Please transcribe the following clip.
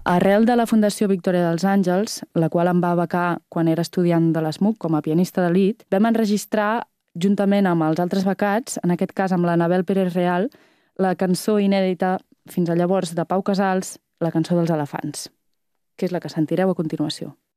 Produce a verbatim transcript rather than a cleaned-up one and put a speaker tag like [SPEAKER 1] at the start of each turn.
[SPEAKER 1] Arrel de la Fundació Victòria dels Àngels, la qual em va becar quan era estudiant de l'ESMUC com a pianista d'elit, vam enregistrar, juntament amb els altres becats, en aquest cas amb l'Anabel Pérez Real, la cançó inèdita fins a llavors de Pau Casals, la cançó dels elefants, que és la que sentireu a continuació.